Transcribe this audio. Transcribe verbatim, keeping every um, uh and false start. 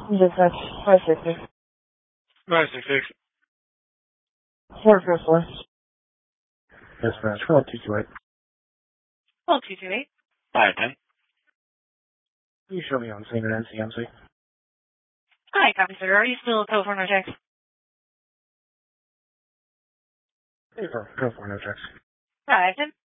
Dispatch five sixty. five sixty. four four four. Dispatch twelve two two eight. twelve two two eight. five ten. You show me on scene at N C M C. Hi, copy, sir. Are you still code four no checks? Hey, for code four no checks. five ten.